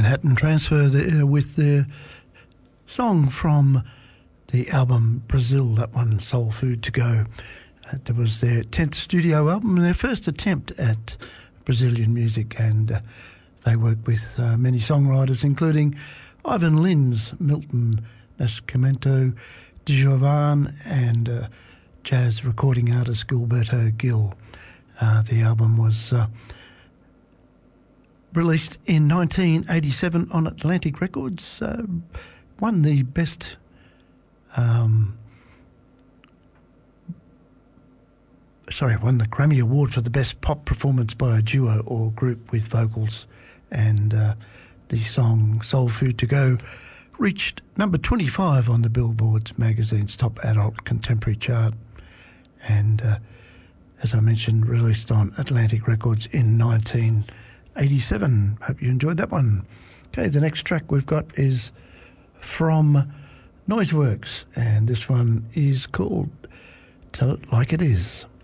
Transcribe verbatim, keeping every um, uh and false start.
Manhattan Transfer there with their song from the album Brazil, that one, Soul Food to Go. Uh, that was their tenth studio album and their first attempt at Brazilian music, and uh, they worked with uh, many songwriters, including Ivan Lins, Milton Nascimento, Djavan, and uh, jazz recording artist Gilberto Gil. Uh, the album was uh, released in nineteen eighty-seven on Atlantic Records, uh, won the best um, sorry, won the Grammy Award for the best pop performance by a duo or group with vocals, and uh, the song Soul Food to Go reached number twenty-five on the Billboard magazine's top adult contemporary chart, and uh, as I mentioned, released on Atlantic Records in nineteen eighty-seven. Hope you enjoyed that one. Okay, the next track we've got is from Noiseworks, and this one is called Tell It Like It Is.